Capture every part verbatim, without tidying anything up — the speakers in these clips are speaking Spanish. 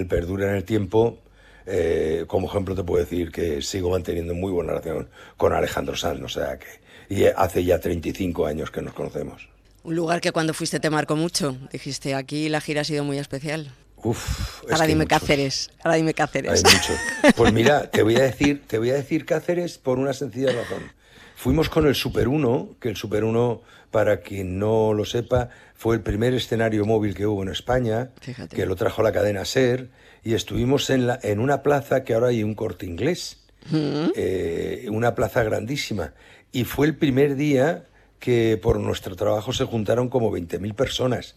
perdura en el tiempo. Eh, como ejemplo te puedo decir que sigo manteniendo muy buena relación con Alejandro Sanz, o sea que y hace ya treinta y cinco años que nos conocemos. Un lugar que cuando fuiste te marcó mucho. Dijiste, aquí la gira ha sido muy especial. Uf, es Ahora que hay dime muchos. Cáceres, ahora dime Hay Cáceres. muchos. Pues mira, te voy a decir, te voy a decir Cáceres por una sencilla razón. Fuimos con el Super uno, que el Super uno, para quien no lo sepa, fue el primer escenario móvil que hubo en España, Fíjate. que lo trajo la cadena SER, y estuvimos en, la, en una plaza que ahora hay un Corte Inglés, ¿Mm? eh, una plaza grandísima. Y fue el primer día que por nuestro trabajo se juntaron como veinte mil personas.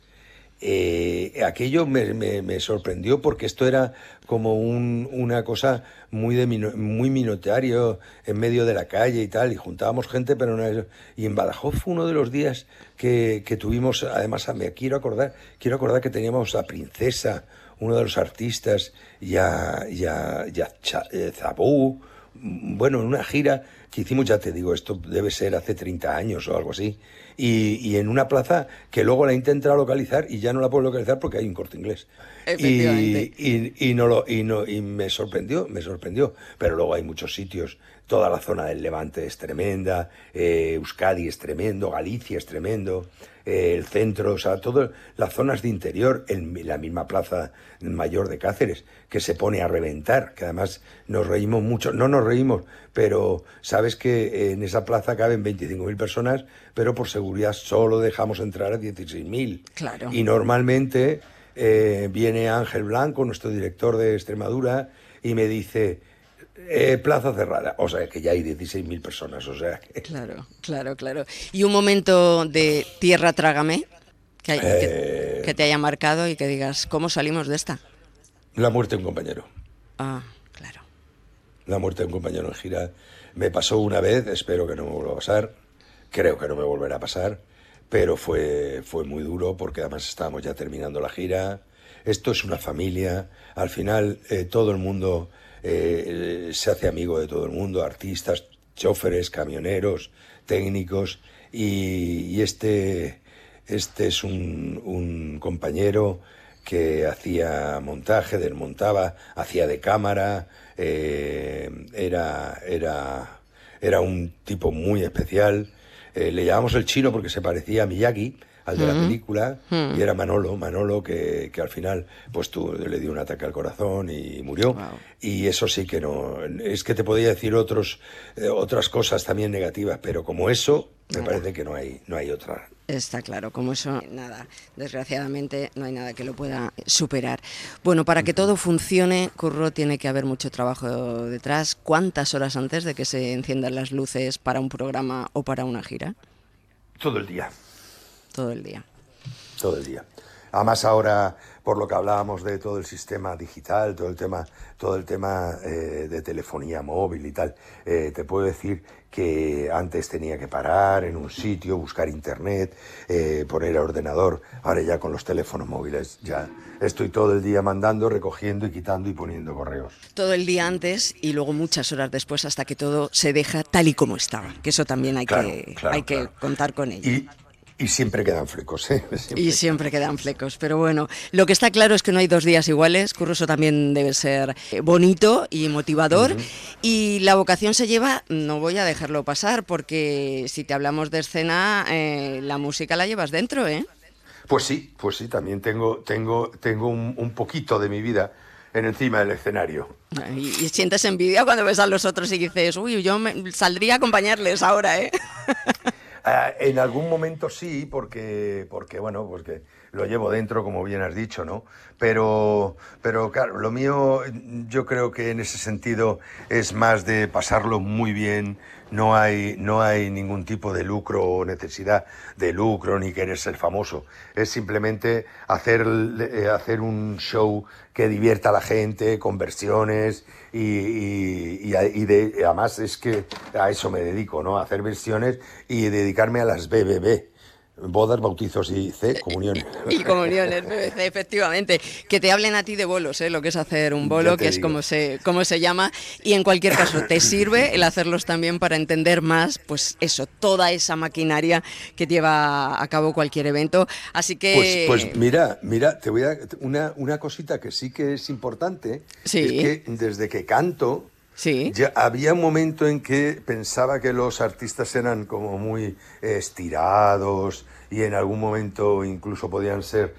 Eh, aquello me, me, me sorprendió porque esto era como un, una cosa muy de mino, muy minoritario en medio de la calle y tal, y juntábamos gente, pero no, y en Badajoz fue uno de los días que, que tuvimos, además me quiero acordar, quiero acordar que teníamos a Princesa, uno de los artistas, y a, y a, y a Cha, eh, Zabú, bueno, en una gira que hicimos, ya te digo, esto debe ser hace treinta años o algo así, y, y en una plaza que luego la he intentado localizar y ya no la puedo localizar porque hay un Corte Inglés. Efectivamente. Y, y, y, no lo, y, no, y me sorprendió, me sorprendió. Pero luego hay muchos sitios, toda la zona del Levante es tremenda, eh, Euskadi es tremendo, Galicia es tremendo, eh, el centro, o sea, todas las zonas de interior, en la misma plaza mayor de Cáceres, que se pone a reventar, que además nos reímos mucho, no nos reímos, pero sabes que en esa plaza caben veinticinco mil personas, pero por seguridad solo dejamos entrar a dieciséis mil. Claro. Y normalmente eh, viene Ángel Blanco, nuestro director de Extremadura, y me dice, eh, plaza cerrada, o sea que ya hay dieciséis mil personas, o sea que... Claro, claro, claro. Y un momento de tierra trágame que, hay, que, Eh, que te haya marcado y que digas, ¿cómo salimos de esta? la muerte de un compañero. Ah, claro. La muerte de un compañero en gira. Me pasó una vez, espero que no me vuelva a pasar, creo que no me volverá a pasar, pero fue, fue muy duro porque además estábamos ya terminando la gira. Esto es una familia, al final eh, todo el mundo eh, se hace amigo de todo el mundo, artistas, choferes, camioneros, técnicos, y, y este, este es un, un compañero que hacía montaje, desmontaba, hacía de cámara, eh, era, era, era un tipo muy especial. Eh, le llamamos el chino porque se parecía a Miyagi, al de la Mm, película, y mm. era Manolo, Manolo que, que al final pues tú, le dio un ataque al corazón y murió. Wow. Y eso sí que no, es que te podía decir otros, eh, otras cosas también negativas, pero como eso, me Nada. parece que no hay, no hay otra. Está claro, como eso, nada, desgraciadamente no hay nada que lo pueda superar. Bueno, para que todo funcione, Curro, tiene que haber mucho trabajo detrás. ¿Cuántas horas antes de que se enciendan las luces para un programa o para una gira? Todo el día. Todo el día. Todo el día. Además ahora, por lo que hablábamos de todo el sistema digital, todo el tema, todo el tema eh, de telefonía móvil y tal, eh, te puedo decir que antes tenía que parar en un sitio, buscar internet, eh, poner el ordenador. Ahora ya con los teléfonos móviles ya estoy todo el día mandando, recogiendo y quitando y poniendo correos. Todo el día antes y luego muchas horas después hasta que todo se deja tal y como estaba, que eso también hay Claro, que, claro, hay que claro. contar con ello. Y, y siempre quedan flecos, ¿eh? Siempre Y siempre quedan flecos, pero bueno, lo que está claro es que no hay dos días iguales. Curro, eso también debe ser eh, bonito y motivador. Uh-huh. Y la vocación se lleva, no voy a dejarlo pasar, porque si te hablamos de escena, eh, la música la llevas dentro, ¿eh? Pues sí, pues sí, también tengo, tengo, tengo un, un poquito de mi vida en encima del escenario. Y, y sientes envidia cuando ves a los otros y dices, uy, yo me, saldría a acompañarles ahora, ¿eh? Uh, en algún momento sí, porque, porque bueno, porque lo llevo dentro, como bien has dicho, ¿no? Pero, pero claro, lo mío, yo creo que en ese sentido es más de pasarlo muy bien. No hay, no hay ningún tipo de lucro o necesidad de lucro ni querer ser famoso. Es simplemente hacer, eh, hacer un show que divierta a la gente, con versiones y, y, y, y de, además es que a eso me dedico, ¿no? A hacer versiones y dedicarme a las B B B. Bodas, bautizos y C, comuniones. Y comuniones, B B C, efectivamente. Que te hablen a ti de bolos, ¿eh? Lo que es hacer un bolo, que digo. Es como se, como se llama. Y en cualquier caso, te sirve el hacerlos también para entender más, pues eso, toda esa maquinaria que lleva a cabo cualquier evento. Así que... Pues, pues mira, mira, te voy a... Una, una cosita que sí que es importante, sí. Es que desde que canto... Sí. Ya había un momento en que pensaba que los artistas eran como muy eh, estirados y en algún momento incluso podían ser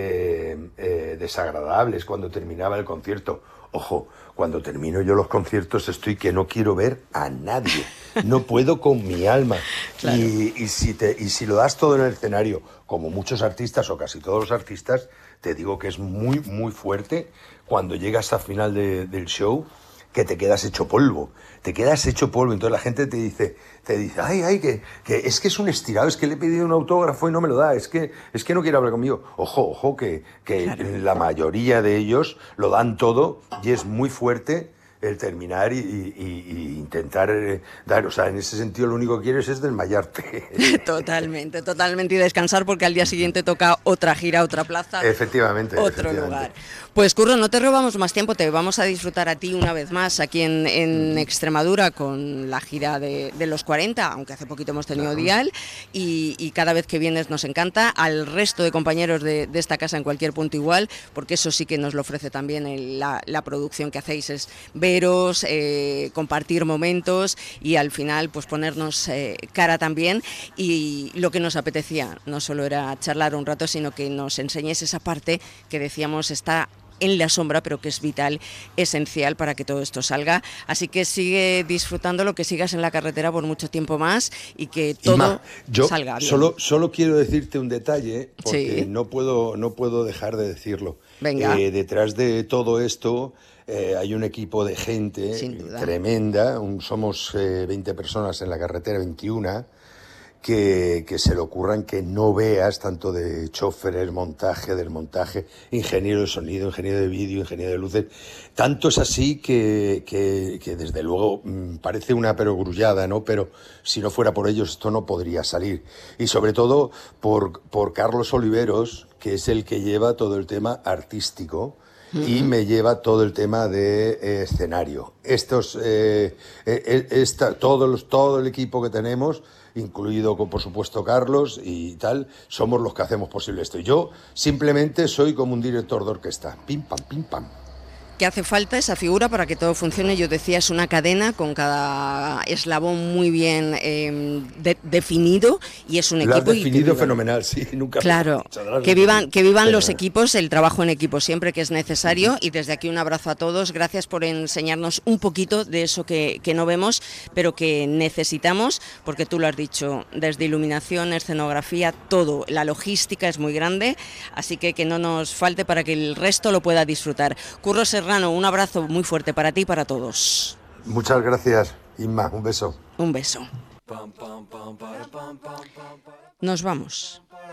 eh, eh, desagradables cuando terminaba el concierto. Ojo, cuando termino yo los conciertos estoy que no quiero ver a nadie, no puedo con mi alma. Claro. Y, y, si te, y si lo das todo en el escenario, como muchos artistas o casi todos los artistas, te digo que es muy, muy fuerte cuando llegas al final de, del show, que te quedas hecho polvo, te quedas hecho polvo, entonces la gente te dice, te dice, ay, ay, que, que es que es un estirado, es que le he pedido un autógrafo y no me lo da, es que, es que no quiere hablar conmigo. Ojo, ojo, que, que claro. La mayoría de ellos lo dan todo y es muy fuerte el terminar y, y, y intentar eh, dar, o sea, en ese sentido lo único que quieres es desmayarte. Totalmente, totalmente, y descansar porque al día siguiente toca otra gira, otra plaza, efectivamente, otro efectivamente. lugar. Pues Curro, no te robamos más tiempo, te vamos a disfrutar a ti una vez más aquí en, en Extremadura con la gira de, de los cuarenta, aunque hace poquito hemos tenido claro. Dial, y, y cada vez que vienes nos encanta, al resto de compañeros de, de esta casa en cualquier punto igual, porque eso sí que nos lo ofrece también el, la, la producción que hacéis, es veros, eh, compartir momentos y al final pues ponernos eh, cara también, y lo que nos apetecía no solo era charlar un rato, sino que nos enseñes esa parte que decíamos está en la sombra, pero que es vital, esencial para que todo esto salga. Así que sigue disfrutando, lo que sigas en la carretera por mucho tiempo más y que todo Ima, yo salga bien. Solo, solo quiero decirte un detalle, porque sí. no, puedo, no puedo dejar de decirlo. Venga. Eh, detrás de todo esto eh, hay un equipo de gente tremenda, un, somos eh, veinte personas en la carretera, veintiuna, Que, que se le ocurran que no veas tanto de choferes, montaje, desmontaje, ingeniero de sonido, ingeniero de vídeo, ingeniero de luces. Tanto es así que, que, que desde luego mmm, parece una perogrullada, ¿no? Pero si no fuera por ellos esto no podría salir. Y sobre todo por, por Carlos Oliveros, que es el que lleva todo el tema artístico. Y me lleva todo el tema de eh, escenario. Estos, eh, eh, esta, todos los, todo el equipo que tenemos, incluido por supuesto Carlos y tal, somos los que hacemos posible esto. Yo simplemente soy como un director de orquesta, pim pam, pim pam. Que hace falta esa figura para que todo funcione. Yo decía, es una cadena con cada eslabón muy bien eh, de, definido y es un equipo. Lo has definido y fenomenal, sí, nunca. Claro, que vivan, que vivan los equipos, el trabajo en equipo siempre que es necesario. Uh-huh. Y desde aquí un abrazo a todos. Gracias por enseñarnos un poquito de eso que, que no vemos, pero que necesitamos, porque tú lo has dicho, desde iluminación, escenografía, todo. La logística es muy grande, así que que no nos falte para que el resto lo pueda disfrutar. Curro Serrano, un abrazo muy fuerte para ti y para todos. Muchas gracias, Inma, un beso. Un beso. Nos vamos.